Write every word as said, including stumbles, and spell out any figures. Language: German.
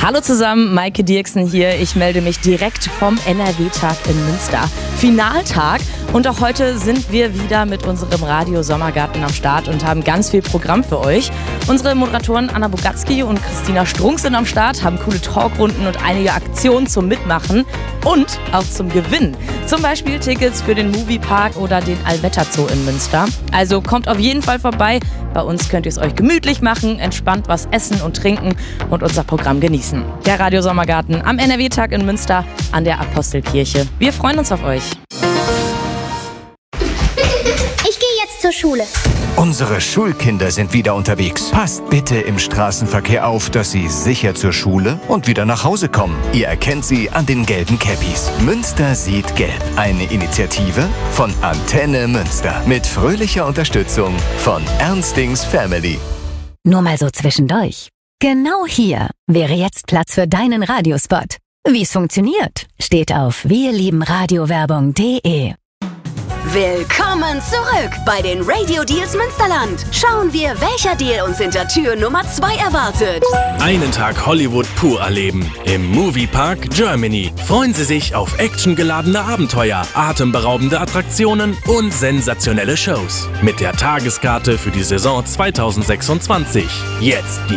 Hallo zusammen, Maike Dirksen hier. Ich melde mich direkt vom N R W-Tag in Münster. Finaltag und auch heute sind wir wieder mit unserem Radio Sommergarten am Start und haben ganz viel Programm für euch. Unsere Moderatoren Anna Bogatzki und Christina Strunk sind am Start, haben coole Talkrunden und einige Aktionen zum Mitmachen und auch zum Gewinnen. Zum Beispiel Tickets für den Moviepark oder den Allwetterzoo in Münster. Also kommt auf jeden Fall vorbei. Bei uns könnt ihr es euch gemütlich machen, entspannt was essen und trinken und unser Programm genießen. Der Radio Sommergarten am N R W-Tag in Münster an der Apostelkirche. Wir freuen uns auf euch. Ich gehe jetzt zur Schule. Unsere Schulkinder sind wieder unterwegs. Passt bitte im Straßenverkehr auf, dass sie sicher zur Schule und wieder nach Hause kommen. Ihr erkennt sie an den gelben Cappies. Münster sieht gelb. Eine Initiative von Antenne Münster. Mit fröhlicher Unterstützung von Ernstings Family. Nur mal so zwischendurch. Genau hier wäre jetzt Platz für deinen Radiospot. Wie es funktioniert, steht auf wirliebenradiowerbung punkt de. Willkommen zurück bei den Radio Deals Münsterland. Schauen wir, welcher Deal uns hinter Tür Nummer zwei erwartet. Einen Tag Hollywood pur erleben. Im Moviepark Germany. Freuen Sie sich auf actiongeladene Abenteuer, atemberaubende Attraktionen und sensationelle Shows. Mit der Tageskarte für die Saison zweitausendsechsundzwanzig. Jetzt die